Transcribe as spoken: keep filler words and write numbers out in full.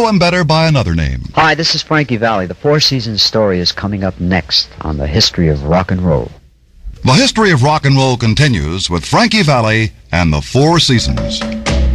know him better by another name. Hi, this is Frankie Valli. The Four Seasons story is coming up next on the history of rock and roll. The history of rock and roll continues with Frankie Valli and the Four Seasons.